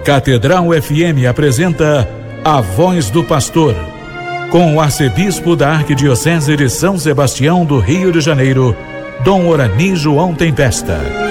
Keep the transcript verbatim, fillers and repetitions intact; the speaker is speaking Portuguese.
Catedral F M apresenta A Voz do Pastor, com o arcebispo da Arquidiocese de São Sebastião do Rio de Janeiro, Dom Orani João Tempesta.